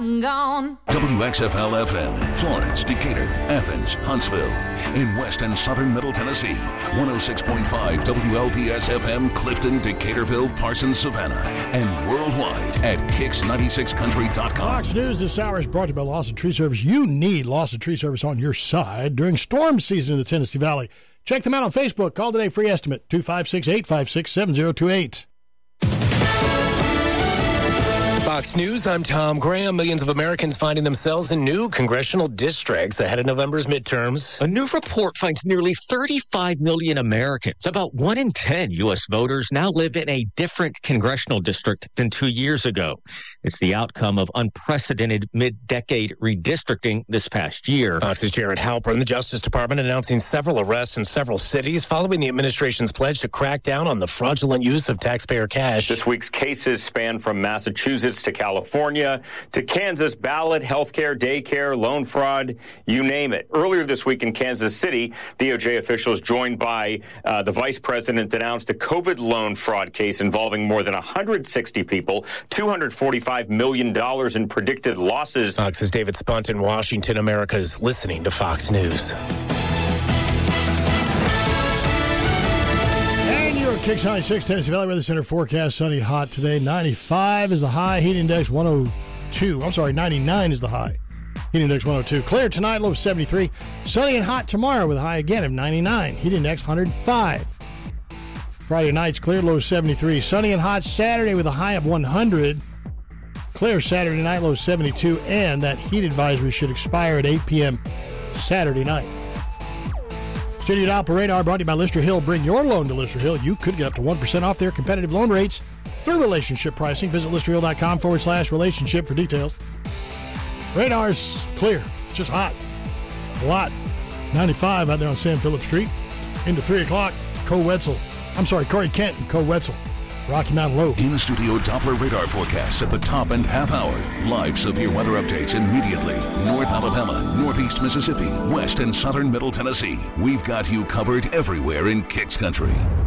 Gone. WXFL FM, Florence, Decatur, Athens, Huntsville. In West and Southern Middle Tennessee, 106.5 WLPS FM, Clifton, Decaturville, Parsons, Savannah. And worldwide at Kicks96Country.com. Fox News this hour is brought to you by Lawson Tree Service. You need Lawson Tree Service on your side during storm season in the Tennessee Valley. Check them out on Facebook. Call today, free estimate, 256-856-7028. Fox News, I'm Tom Graham. Millions of Americans finding themselves in new congressional districts ahead of November's midterms. A new report finds nearly 35 million Americans, about 1 in 10 U.S. voters, now live in a different congressional district than 2 years ago. It's the outcome of unprecedented mid-decade redistricting this past year. Fox's Jared Halpern, the Justice Department announcing several arrests in several cities following the administration's pledge to crack down on the fraudulent use of taxpayer cash. This week's cases span from Massachusetts to California to Kansas. Ballot, healthcare, daycare, loan fraud, you name it. Earlier this week in Kansas City, DOJ officials joined by the vice president announced a COVID loan fraud case involving more than 160 people, $245 million in predicted losses. Fox's David Spunt in Washington. America's listening to Fox News. Kicks 96, Tennessee Valley Weather Center forecast, sunny, hot today. 95 is the high, heat index 102. I'm sorry, 99 is the high, heat index 102. Clear tonight, low 73. Sunny and hot tomorrow with a high again of 99, heat index 105. Friday night's clear, low 73. Sunny and hot Saturday with a high of 100. Clear Saturday night, low 72. And that heat advisory should expire at 8 p.m. Saturday night. Studio Doppler Radar brought to you by Lister Hill. Bring your loan to Lister Hill. You could get up to 1% off their competitive loan rates through relationship pricing. Visit listerhill.com/relationship for details. Radar's clear. It's just hot. A lot. 95 out there on San Philip Street. Into 3 o'clock, Corey Kent and Co Wetzel. Rocky Mountain Low. In-studio Doppler radar forecasts at the top and half hour. Live severe weather updates immediately. North Alabama, Northeast Mississippi, West and Southern Middle Tennessee. We've got you covered everywhere in Kicks Country.